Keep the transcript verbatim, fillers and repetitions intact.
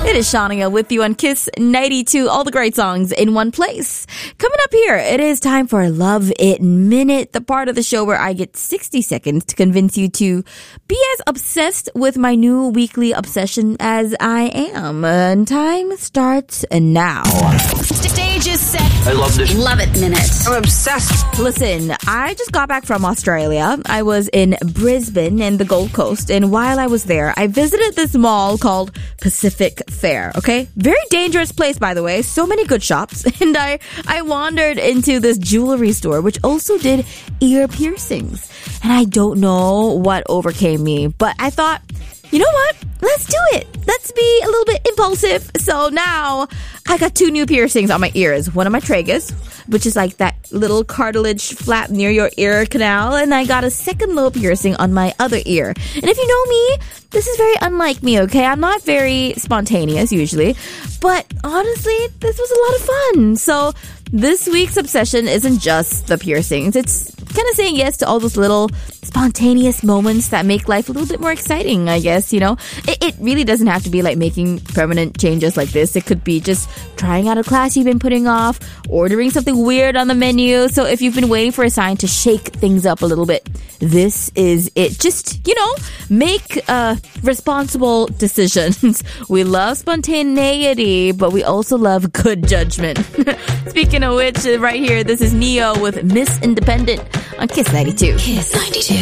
It is Shania with you on Kiss ninety-two. All the great songs in one place. Coming up here, it is time for Love It Minute, the part of the show where I get sixty seconds to convince you to be as obsessed with my new weekly obsession as I am. And time starts now. Stage is set. I love this. Love It Minute. I'm obsessed. Listen, I just got back from Australia. I was in Brisbane and the Gold Coast, and while I was there, I visited this mall called Pacific Fair, okay? Very dangerous place, by the way. So many good shops. And I, I wandered into this jewelry store, which also did ear piercings. And I don't know what overcame me, but I thought, you know what? Let's do it. Let's be a little bit impulsive. So now I got two new piercings on my ears. One of my tragus, which is like that little cartilage flap near your ear canal. And I got a second little piercing on my other ear. And if you know me, this is very unlike me, okay? I'm not very spontaneous usually. But honestly, this was a lot of fun. So this week's obsession isn't just the piercings. It's kind of saying yes to all those little spontaneous moments that make life a little bit more exciting, I guess, you know? It, it really doesn't have to be like making permanent changes like this. It could be just trying out a class you've been putting off, ordering something weird on the menu. So if you've been waiting for a sign to shake things up a little bit, this is it. Just, you know, make uh, responsible decisions. We love spontaneity, but we also love good judgment. Speaking of which, right here, this is Neo with Miss Independent on Kiss ninety-two. Kiss ninety-two.